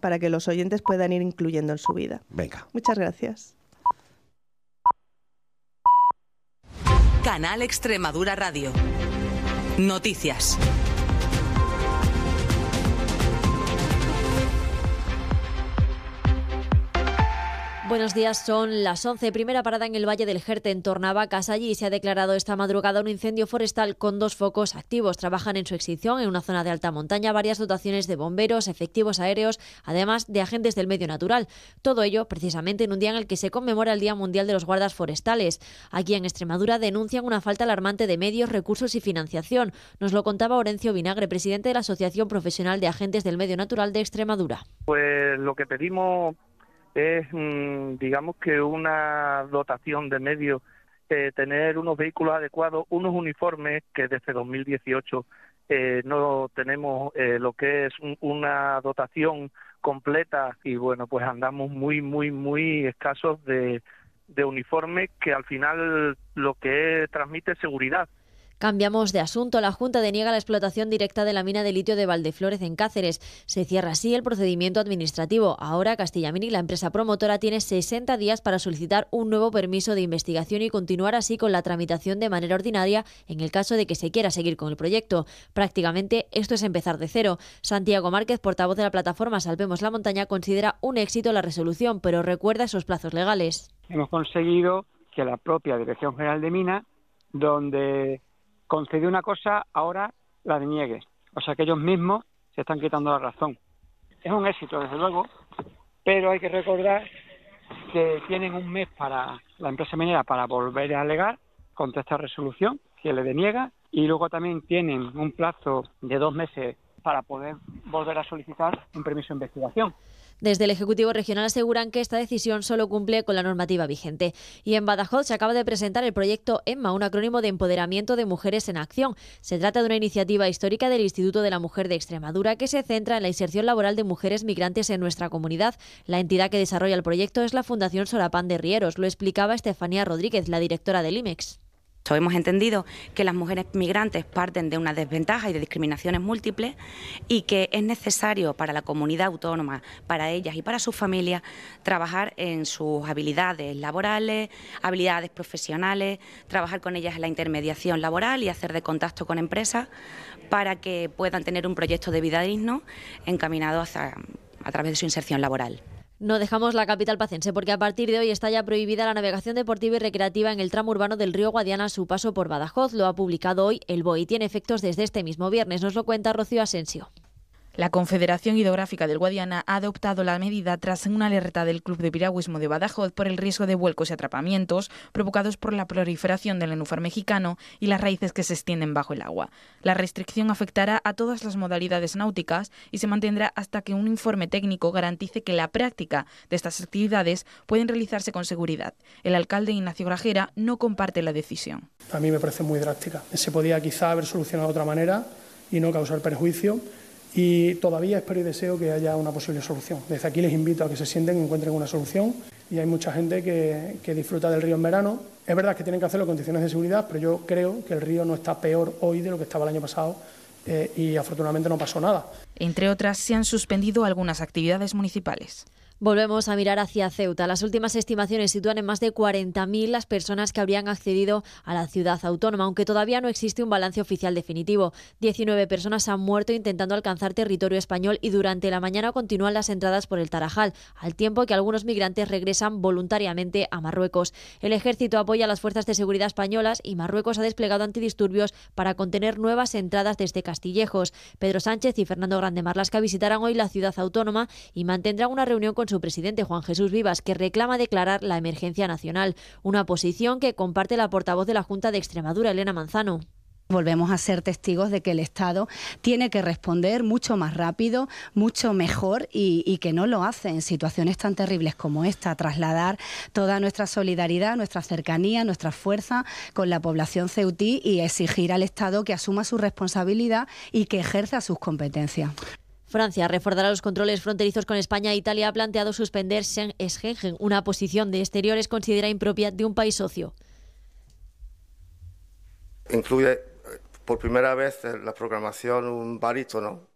para que los oyentes puedan ir incluyendo en su vida. Venga. Muchas gracias. Canal Extremadura Radio. Noticias. Buenos días, son las 11. Primera parada en el Valle del Jerte, en Tornavacas. Allí se ha declarado esta madrugada un incendio forestal con 2 focos activos. Trabajan en su extinción en una zona de alta montaña varias dotaciones de bomberos, efectivos aéreos, además de agentes del medio natural. Todo ello precisamente en un día en el que se conmemora el Día Mundial de los Guardas Forestales. Aquí en Extremadura denuncian una falta alarmante de medios, recursos y financiación. Nos lo contaba Orencio Vinagre, presidente de la Asociación Profesional de Agentes del Medio Natural de Extremadura. Pues lo que pedimos es, digamos que una dotación de medios, tener unos vehículos adecuados, unos uniformes que desde 2018 no tenemos lo que es una dotación completa y bueno, pues andamos muy escasos de uniformes que al final lo que transmite es seguridad. Cambiamos de asunto. La Junta deniega la explotación directa de la mina de litio de Valdeflórez en Cáceres. Se cierra así el procedimiento administrativo. Ahora Castillamini, la empresa promotora, tiene 60 días para solicitar un nuevo permiso de investigación y continuar así con la tramitación de manera ordinaria en el caso de que se quiera seguir con el proyecto. Prácticamente esto es empezar de cero. Santiago Márquez, portavoz de la plataforma Salvemos la Montaña, considera un éxito la resolución, pero recuerda esos plazos legales. Hemos conseguido que la propia Dirección General de Minas, donde concedió una cosa, ahora la deniegue. O sea que ellos mismos se están quitando la razón. Es un éxito, desde luego, pero hay que recordar que tienen un mes para la empresa minera para volver a alegar contra esta resolución, que le deniega, y luego también tienen un plazo de 2 meses para poder volver a solicitar un permiso de investigación. Desde el Ejecutivo Regional aseguran que esta decisión solo cumple con la normativa vigente. Y en Badajoz se acaba de presentar el proyecto EMMA, un acrónimo de Empoderamiento de Mujeres en Acción. Se trata de una iniciativa histórica del Instituto de la Mujer de Extremadura que se centra en la inserción laboral de mujeres migrantes en nuestra comunidad. La entidad que desarrolla el proyecto es la Fundación Sorapán de Rieros. Lo explicaba Estefanía Rodríguez, la directora del IMEX. Hemos entendido que las mujeres migrantes parten de una desventaja y de discriminaciones múltiples y que es necesario para la comunidad autónoma, para ellas y para sus familias, trabajar en sus habilidades laborales, habilidades profesionales, trabajar con ellas en la intermediación laboral y hacer de contacto con empresas para que puedan tener un proyecto de vida digno encaminado a través de su inserción laboral. No dejamos la capital pacense porque a partir de hoy está ya prohibida la navegación deportiva y recreativa en el tramo urbano del río Guadiana a su paso por Badajoz. Lo ha publicado hoy el BOE y tiene efectos desde este mismo viernes. Nos lo cuenta Rocío Asensio. La Confederación Hidrográfica del Guadiana ha adoptado la medida tras una alerta del Club de Piragüismo de Badajoz por el riesgo de vuelcos y atrapamientos provocados por la proliferación del nenúfar mexicano y las raíces que se extienden bajo el agua. La restricción afectará a todas las modalidades náuticas y se mantendrá hasta que un informe técnico garantice que la práctica de estas actividades pueden realizarse con seguridad. El alcalde Ignacio Grajera no comparte la decisión. A mí me parece muy drástica. Se podía quizá haber solucionado de otra manera y no causar perjuicio. Y todavía espero y deseo que haya una posible solución. Desde aquí les invito a que se sienten y encuentren una solución. Y hay mucha gente que disfruta del río en verano. Es verdad que tienen que hacerlo en condiciones de seguridad, pero yo creo que el río no está peor hoy de lo que estaba el año pasado y afortunadamente no pasó nada. Entre otras, se han suspendido algunas actividades municipales. Volvemos a mirar hacia Ceuta. Las últimas estimaciones sitúan en más de 40.000 las personas que habrían accedido a la ciudad autónoma, aunque todavía no existe un balance oficial definitivo. 19 personas han muerto intentando alcanzar territorio español y durante la mañana continúan las entradas por el Tarajal, al tiempo que algunos migrantes regresan voluntariamente a Marruecos. El ejército apoya a las fuerzas de seguridad españolas y Marruecos ha desplegado antidisturbios para contener nuevas entradas desde Castillejos. Pedro Sánchez y Fernando Grande Marlaska visitarán hoy la ciudad autónoma y mantendrán una reunión con su presidente Juan Jesús Vivas, que reclama declarar la emergencia nacional, una posición que comparte la portavoz de la Junta de Extremadura, Elena Manzano. Volvemos a ser testigos de que el Estado tiene que responder mucho más rápido, mucho mejor y que no lo hace en situaciones tan terribles como esta. Trasladar toda nuestra solidaridad, nuestra cercanía, nuestra fuerza con la población ceutí y exigir al Estado que asuma su responsabilidad y que ejerza sus competencias. Francia reforzará los controles fronterizos con España e Italia ha planteado suspender Schengen, una posición de exteriores considera impropia de un país socio. Incluye por primera vez en la programación un barítono